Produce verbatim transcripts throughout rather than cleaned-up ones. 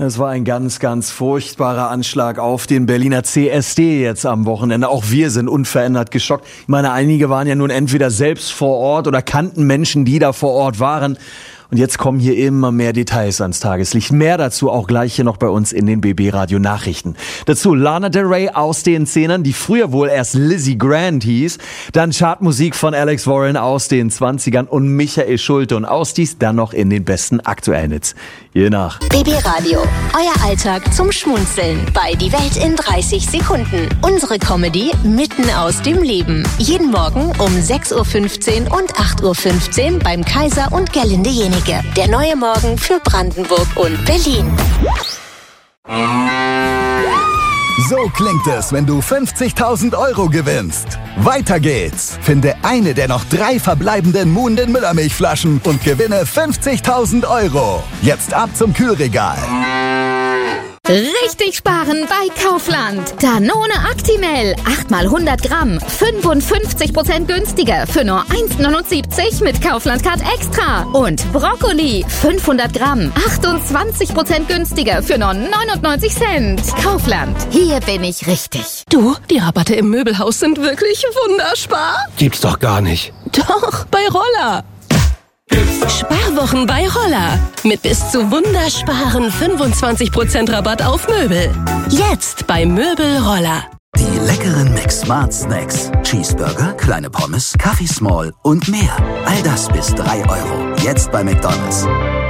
Es war ein ganz, ganz furchtbarer Anschlag auf den Berliner C S D jetzt am Wochenende. Auch wir sind unverändert geschockt. Ich meine, einige waren ja nun entweder selbst vor Ort oder kannten Menschen, die da vor Ort waren. Und jetzt kommen hier immer mehr Details ans Tageslicht. Mehr dazu auch gleich hier noch bei uns in den B B-Radio Nachrichten. Dazu Lana Del Rey aus den Zehnern, die früher wohl erst Lizzie Grant hieß. Dann Chartmusik von Alex Warren aus den zwanzigern und Michael Schulte und aus dies dann noch in den besten aktuellen Hits. Je nach. B B-Radio, euer Alltag zum Schmunzeln bei Die Welt in dreißig Sekunden. Unsere Comedy mitten aus dem Leben. Jeden Morgen um sechs Uhr fünfzehn und acht Uhr fünfzehn beim Kaiser und Gerlinde Jenige. Der neue Morgen für Brandenburg und Berlin. So klingt es, wenn du fünfzigtausend Euro gewinnst. Weiter geht's. Finde eine der noch drei verbleibenden Moon den Müllermilchflaschen und gewinne fünfzigtausend Euro. Jetzt ab zum Kühlregal. Richtig sparen bei Kaufland. Danone Actimel. acht mal hundert Gramm. fünfundfünfzig Prozent günstiger für nur eins neunundsiebzig mit Kaufland Card Extra. Und Brokkoli. fünfhundert Gramm. achtundzwanzig Prozent günstiger für nur neunundneunzig Cent. Kaufland. Hier bin ich richtig. Du, die Rabatte im Möbelhaus sind wirklich wunderspar. Gibt's doch gar nicht. Doch, bei Roller. Sparwochen bei Roller. Mit bis zu wundersparen fünfundzwanzig Prozent Rabatt auf Möbel. Jetzt bei Möbel Roller. Die leckeren Mix Smart Snacks. Cheeseburger, kleine Pommes, Kaffee Small und mehr. All das bis drei Euro. Jetzt bei McDonald's.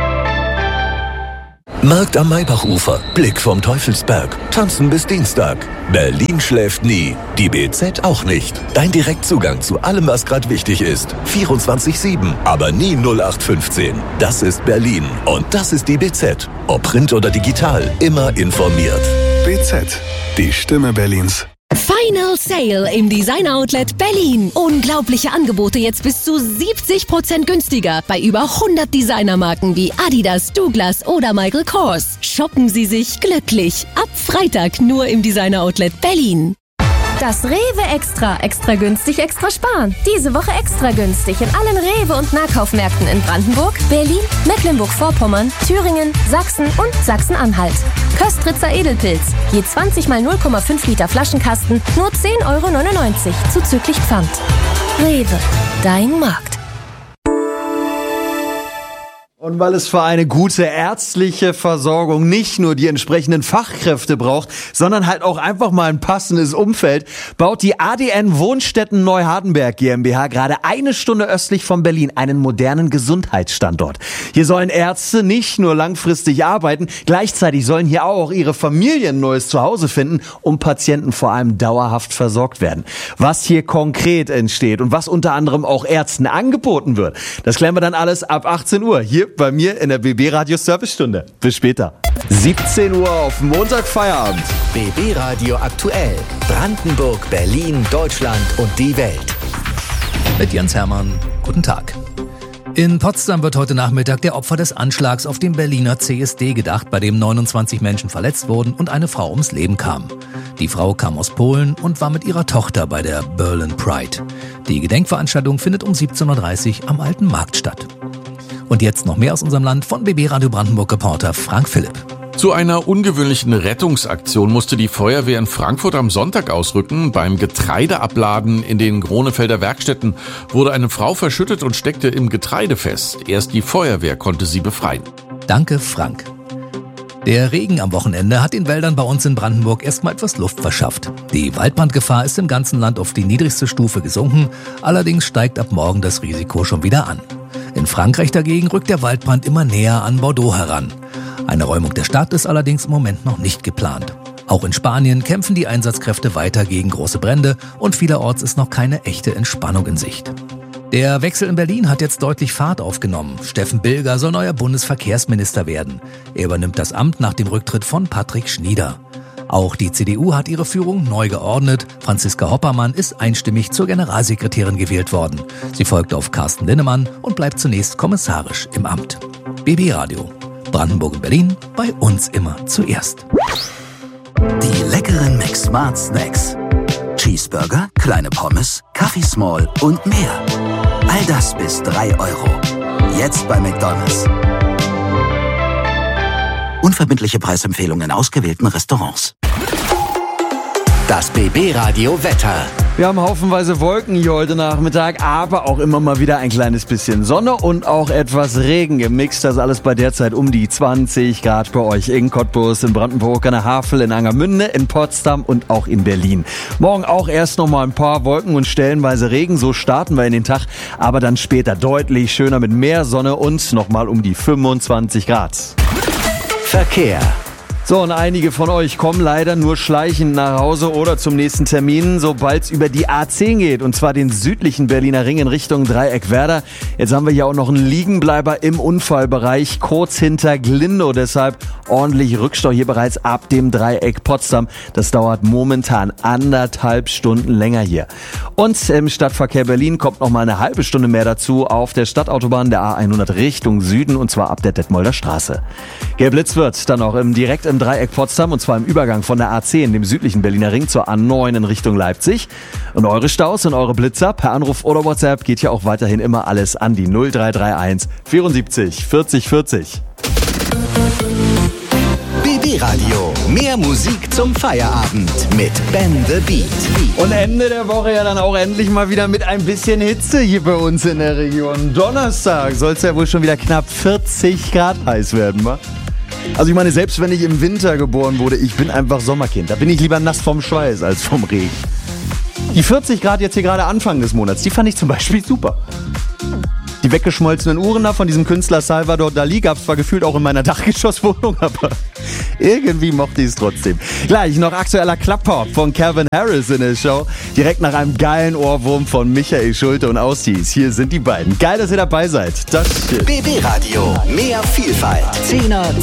Markt am Maybachufer, Blick vom Teufelsberg, tanzen bis Dienstag. Berlin schläft nie, die B Z auch nicht. Dein Direktzugang zu allem, was gerade wichtig ist. vierundzwanzig sieben, aber nie null acht fünfzehn. Das ist Berlin und das ist die B Z. Ob Print oder digital, immer informiert. B Z, die Stimme Berlins. Final Sale im Designer Outlet Berlin. Unglaubliche Angebote jetzt bis zu siebzig Prozent günstiger bei über hundert Designermarken wie Adidas, Douglas oder Michael Kors. Shoppen Sie sich glücklich. Ab Freitag nur im Designer Outlet Berlin. Das Rewe Extra. Extra günstig, extra sparen. Diese Woche extra günstig in allen Rewe- und Nahkaufmärkten in Brandenburg, Berlin, Mecklenburg-Vorpommern, Thüringen, Sachsen und Sachsen-Anhalt. Köstritzer Edelpilz. Je zwanzig mal null Komma fünf Liter Flaschenkasten nur zehn Euro neunundneunzig zuzüglich Pfand. Rewe. Dein Markt. Und weil es für eine gute ärztliche Versorgung nicht nur die entsprechenden Fachkräfte braucht, sondern halt auch einfach mal ein passendes Umfeld, baut die A D N Wohnstätten Neuhardenberg GmbH gerade eine Stunde östlich von Berlin einen modernen Gesundheitsstandort. Hier sollen Ärzte nicht nur langfristig arbeiten, gleichzeitig sollen hier auch ihre Familien ein neues Zuhause finden und Patienten vor allem dauerhaft versorgt werden. Was hier konkret entsteht und was unter anderem auch Ärzten angeboten wird, das klären wir dann alles ab achtzehn Uhr hier bei mir in der B B-Radio Servicestunde. Bis später. siebzehn Uhr auf Montag Feierabend. B B-Radio aktuell. Brandenburg, Berlin, Deutschland und die Welt. Mit Jens Hermann. Guten Tag. In Potsdam wird heute Nachmittag der Opfer des Anschlags auf den Berliner C S D gedacht, bei dem neunundzwanzig Menschen verletzt wurden und eine Frau ums Leben kam. Die Frau kam aus Polen und war mit ihrer Tochter bei der Berlin Pride. Die Gedenkveranstaltung findet um siebzehn Uhr dreißig am Alten Markt statt. Und jetzt noch mehr aus unserem Land von B B-Radio Brandenburg-Reporter Frank Philipp. Zu einer ungewöhnlichen Rettungsaktion musste die Feuerwehr in Frankfurt am Sonntag ausrücken. Beim Getreideabladen in den Gronefelder Werkstätten wurde eine Frau verschüttet und steckte im Getreide fest. Erst die Feuerwehr konnte sie befreien. Danke, Frank. Der Regen am Wochenende hat den Wäldern bei uns in Brandenburg erstmal etwas Luft verschafft. Die Waldbrandgefahr ist im ganzen Land auf die niedrigste Stufe gesunken. Allerdings steigt ab morgen das Risiko schon wieder an. In Frankreich dagegen rückt der Waldbrand immer näher an Bordeaux heran. Eine Räumung der Stadt ist allerdings im Moment noch nicht geplant. Auch in Spanien kämpfen die Einsatzkräfte weiter gegen große Brände und vielerorts ist noch keine echte Entspannung in Sicht. Der Wechsel in Berlin hat jetzt deutlich Fahrt aufgenommen. Steffen Bilger soll neuer Bundesverkehrsminister werden. Er übernimmt das Amt nach dem Rücktritt von Patrick Schnieder. Auch die C D U hat ihre Führung neu geordnet. Franziska Hoppermann ist einstimmig zur Generalsekretärin gewählt worden. Sie folgt auf Carsten Linnemann und bleibt zunächst kommissarisch im Amt. B B-Radio. Brandenburg und Berlin, bei uns immer zuerst. Die leckeren Mix Smart Snacks. Cheeseburger, kleine Pommes, Kaffee Small und mehr. All das bis drei Euro. Jetzt bei McDonald's. Unverbindliche Preisempfehlungen in ausgewählten Restaurants. Das B B-Radio Wetter. Wir haben haufenweise Wolken hier heute Nachmittag, aber auch immer mal wieder ein kleines bisschen Sonne und auch etwas Regen gemixt. Das alles bei derzeit um die zwanzig Grad bei euch in Cottbus, in Brandenburg, an der Havel, in Angermünde, in Potsdam und auch in Berlin. Morgen auch erst noch mal ein paar Wolken und stellenweise Regen. So starten wir in den Tag, aber dann später deutlich schöner mit mehr Sonne und nochmal um die fünfundzwanzig Grad. Verkehr. So, und einige von euch kommen leider nur schleichend nach Hause oder zum nächsten Termin, sobald es über die A zehn geht, und zwar den südlichen Berliner Ring in Richtung Dreieck-Werder. Jetzt haben wir hier auch noch einen Liegenbleiber im Unfallbereich, kurz hinter Glindow, deshalb ordentlich Rückstau hier bereits ab dem Dreieck Potsdam. Das dauert momentan anderthalb Stunden länger hier. Und im Stadtverkehr Berlin kommt noch mal eine halbe Stunde mehr dazu auf der Stadtautobahn der A hundert Richtung Süden, und zwar ab der Detmolder Straße. Geblitzt wird dann auch im direkt im Dreieck Potsdam, und zwar im Übergang von der A zehn, dem südlichen Berliner Ring, zur A neun in Richtung Leipzig. Und eure Staus und eure Blitzer per Anruf oder WhatsApp geht ja auch weiterhin immer alles an die null drei drei eins vierundsiebzig vierzig vierzig. B B-Radio. Mehr Musik zum Feierabend mit Ben the Beat. Und Ende der Woche ja dann auch endlich mal wieder mit ein bisschen Hitze hier bei uns in der Region. Donnerstag soll es ja wohl schon wieder knapp vierzig Grad heiß werden, wa? Also ich meine, selbst wenn ich im Winter geboren wurde, ich bin einfach Sommerkind. Da bin ich lieber nass vom Schweiß als vom Regen. Die vierzig Grad jetzt hier gerade Anfang des Monats, die fand ich zum Beispiel super. Die weggeschmolzenen Uhren da von diesem Künstler Salvador Dali gab es zwar gefühlt auch in meiner Dachgeschosswohnung, aber irgendwie mochte ich es trotzdem. Gleich noch aktueller Club-Pop von Calvin Harris in der Show. Direkt nach einem geilen Ohrwurm von Michael Schulte und Austies. Hier sind die beiden. Geil, dass ihr dabei seid. Das B B-Radio. Mehr Vielfalt. Zehner